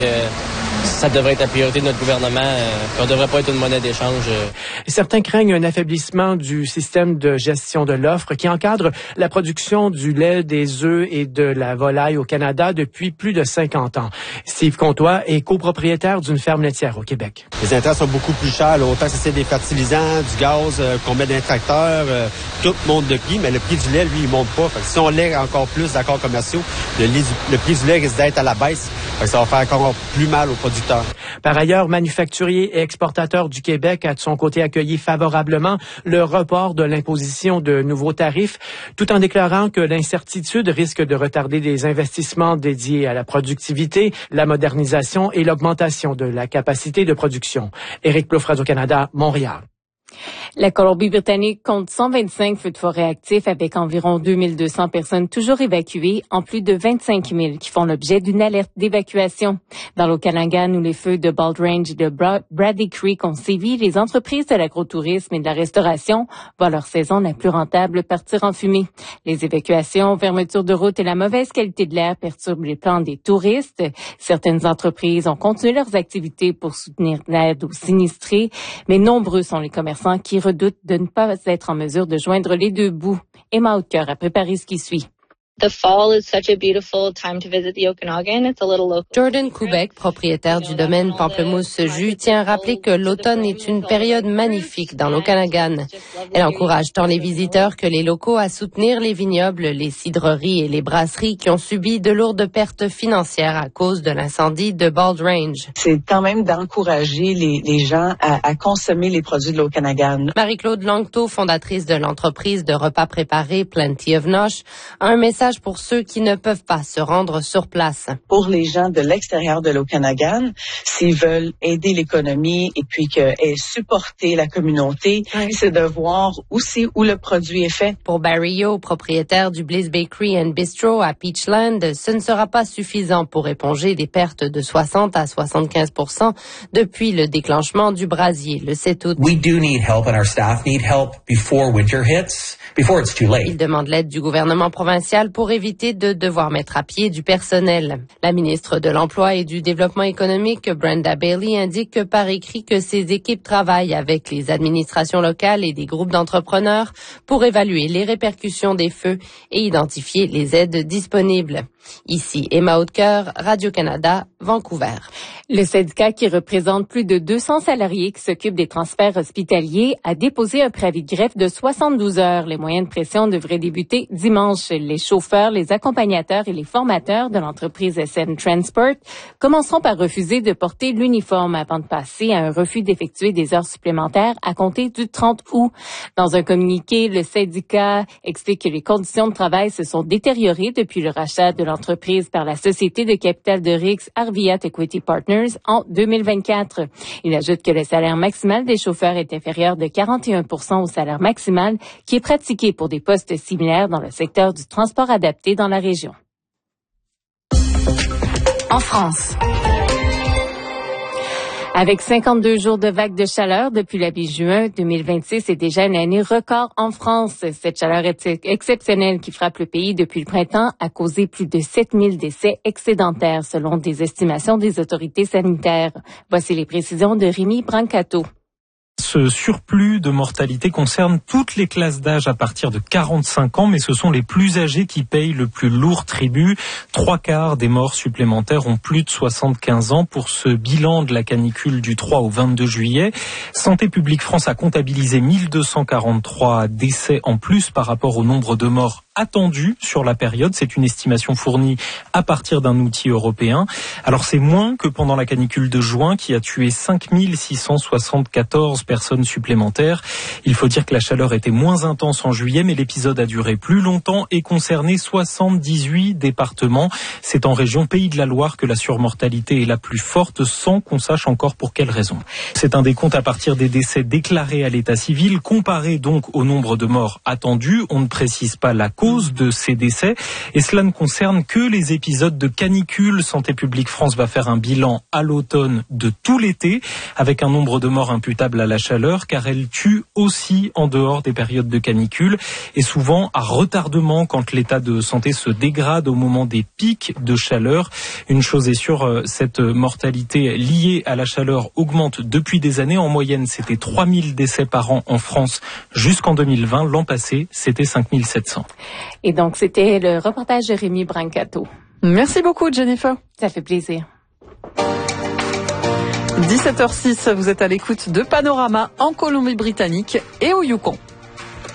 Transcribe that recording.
Ça devrait être la priorité de notre gouvernement, qu'on ne devrait pas être une monnaie d'échange. Certains craignent un affaiblissement du système de gestion de l'offre qui encadre la production du lait, des œufs et de la volaille au Canada depuis plus de 50 ans. Steve Comtois est copropriétaire d'une ferme laitière au Québec. Les intrants sont beaucoup plus chers, là, autant que c'est des fertilisants, du gaz qu'on met dans les tracteurs, tout monte de prix, mais le prix du lait, lui, il monte pas. Fait que si on lait encore plus d'accords commerciaux, le prix du lait risque d'être à la baisse. Fait que ça va faire encore plus mal aux producteurs. Par ailleurs, manufacturier et exportateur du Québec a de son côté accueilli favorablement le report de l'imposition de nouveaux tarifs, tout en déclarant que l'incertitude risque de retarder des investissements dédiés à la productivité, la modernisation et l'augmentation de la capacité de production. Éric Plouffe, Radio-Canada, Montréal. La Colombie-Britannique compte 125 feux de forêt actifs avec environ 2200 personnes toujours évacuées, en plus de 25 000 qui font l'objet d'une alerte d'évacuation. Dans l'Okanagan, où les feux de Bald Range et de Bradley Creek ont sévi, les entreprises de l'agrotourisme et de la restauration voient leur saison la plus rentable partir en fumée. Les évacuations, fermetures de routes et la mauvaise qualité de l'air perturbent les plans des touristes. Certaines entreprises ont continué leurs activités pour soutenir l'aide aux sinistrés, mais nombreux sont les commerçants qui redoutent de ne pas être en mesure de joindre les deux bouts. Emma Hautecœur a préparé ce qui suit. The fall is such a beautiful time to visit the Okanagan. It's a little local. Jordan Kubek, propriétaire du domaine Pamplemousse Jus, tient à rappeler que l'automne est une période magnifique dans l'Okanagan. Elle encourage tant les visiteurs que les locaux à soutenir les vignobles, les cidreries et les brasseries qui ont subi de lourdes pertes financières à cause de l'incendie de Bald Range. C'est quand même d'encourager les gens à consommer les produits de l'Okanagan. Marie-Claude Langteau, fondatrice de l'entreprise de repas préparés Plenty of Nosh, a un message pour ceux qui ne peuvent pas se rendre sur place. Pour les gens de l'extérieur de l'Okanagan, s'ils veulent aider l'économie et puis supporter la communauté, c'est de voir aussi où le produit est fait. Pour Barry Yo, propriétaire du Bliss Bakery and Bistro à Peachland, ce ne sera pas suffisant pour éponger des pertes de 60 à 75% depuis le déclenchement du brasier le 7 août. We do need help and our staff need help before winter hits, before it's too late. Il demande l'aide du gouvernement provincial pour éviter de devoir mettre à pied du personnel. La ministre de l'Emploi et du Développement économique, Brenda Bailey, indique par écrit que ses équipes travaillent avec les administrations locales et des groupes d'entrepreneurs pour évaluer les répercussions des feux et identifier les aides disponibles. Ici, Emma Hautecœur, Radio-Canada, Vancouver. Le syndicat qui représente plus de 200 salariés qui s'occupent des transferts hospitaliers a déposé un préavis de grève de 72 heures. Les moyens de pression devraient débuter dimanche. Les chauffeurs, les accompagnateurs et les formateurs de l'entreprise SM Transport commenceront par refuser de porter l'uniforme avant de passer à un refus d'effectuer des heures supplémentaires à compter du 30 août. Dans un communiqué, le syndicat explique que les conditions de travail se sont détériorées depuis le rachat de l'entreprise par la société de capital de risque Arviat Equity Partners en 2024. Il ajoute que le salaire maximal des chauffeurs est inférieur de 41% au salaire maximal qui est pratiqué pour des postes similaires dans le secteur du transport adapté dans la région. En France. Avec 52 jours de vagues de chaleur depuis la mi-juin, 2026 est déjà une année record en France. Cette chaleur exceptionnelle qui frappe le pays depuis le printemps a causé plus de 7000 décès excédentaires selon des estimations des autorités sanitaires. Voici les précisions de Rémi Brancato. Ce surplus de mortalité concerne toutes les classes d'âge à partir de 45 ans, mais ce sont les plus âgés qui payent le plus lourd tribut. 3/4 des morts supplémentaires ont plus de 75 ans pour ce bilan de la canicule du 3 au 22 juillet. Santé publique France a comptabilisé 1243 décès en plus par rapport au nombre de morts attendus sur la période. C'est une estimation fournie à partir d'un outil européen. Alors c'est moins que pendant la canicule de juin qui a tué 5674 personnes supplémentaires. Il faut dire que la chaleur était moins intense en juillet, mais l'épisode a duré plus longtemps et concerné 78 départements. C'est en région Pays de la Loire que la surmortalité est la plus forte, sans qu'on sache encore pour quelle raison. C'est un décompte à partir des décès déclarés à l'état civil, comparé donc au nombre de morts attendus. On ne précise pas la cause de ces décès. Et cela ne concerne que les épisodes de canicule. Santé publique France va faire un bilan à l'automne de tout l'été, avec un nombre de morts imputables à la chaleur, car elle tue aussi en dehors des périodes de canicule, et souvent à retardement quand l'état de santé se dégrade au moment des pics de chaleur. Une chose est sûre, cette mortalité liée à la chaleur augmente depuis des années. En moyenne, c'était 3000 décès par an en France jusqu'en 2020. L'an passé, c'était 5700. Et donc, c'était le reportage de Rémi Brancato. Merci beaucoup, Jennifer. Ça fait plaisir. 17h06, vous êtes à l'écoute de Panorama en Colombie-Britannique et au Yukon.